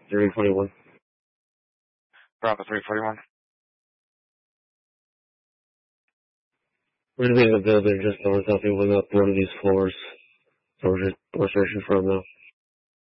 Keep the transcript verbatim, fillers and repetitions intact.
three twenty-one. Bravo three forty-one. We're going to be in the building just north of you, one up one of these floors. So we're just we're searching for him now.